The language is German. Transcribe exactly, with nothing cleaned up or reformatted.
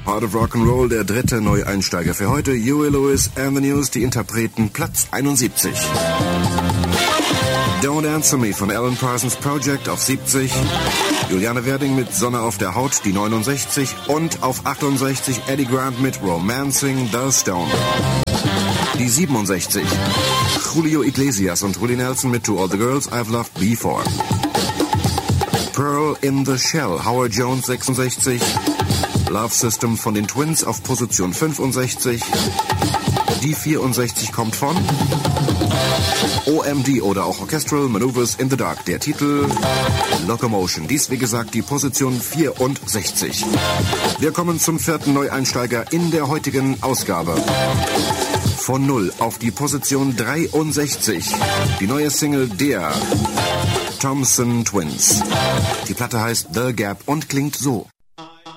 Heart of Rock'n'Roll, der dritte Neueinsteiger für heute. Huey Lewis and the News, die Interpreten, Platz einundsiebzig. Don't Answer Me von Alan Parsons Project auf siebzig. Juliane Werding mit Sonne auf der Haut, die neunundsechzig. Und auf achtundsechzig Eddie Grant mit Romancing the Stone, die siebenundsechzig. Julio Iglesias und Willie Nelson mit To All the Girls I've Loved Before. Pearl in the Shell, Howard Jones sechsundsechzig. Love System von den Twins auf Position fünfundsechzig. Die vierundsechzig kommt von O M D oder auch Orchestral Maneuvers in the Dark. Der Titel Locomotion. Dies, wie gesagt, die Position vierundsechzig. Wir kommen zum vierten Neueinsteiger in der heutigen Ausgabe. Von null auf die Position dreiundsechzig. Die neue Single der Thompson Twins. Die Platte heißt The Gap und klingt so.